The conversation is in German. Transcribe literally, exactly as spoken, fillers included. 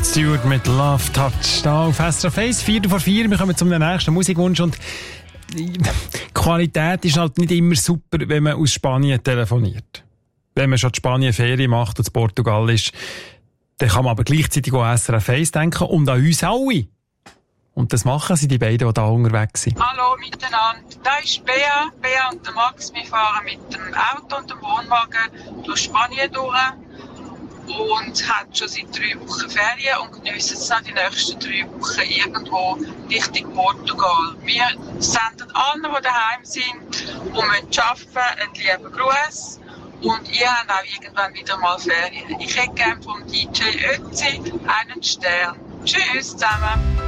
Rod Stewart mit Love Touch. Da auf S R F eins, vier vor vier. Wir kommen zum nächsten Musikwunsch. Und die Qualität ist halt nicht immer super, wenn man aus Spanien telefoniert. Wenn man schon die Spanien-Ferien macht und in Portugal ist, dann kann man aber gleichzeitig auch an S R F eins denken und an uns alle. Und das machen sie, die beiden, die da unterwegs sind. Hallo miteinander, da ist Bea. Bea und der Max, wir fahren mit dem Auto und dem Wohnwagen durch Spanien durch und haben schon seit drei Wochen Ferien und geniessen es dann die nächsten drei Wochen irgendwo Richtung Portugal. Wir senden allen, die daheim sind und müssen arbeiten, einen lieben Gruß. Und ihr habt auch irgendwann wieder mal Ferien. Ich hätte gerne vom D J Ötzi einen Stern. Tschüss zusammen.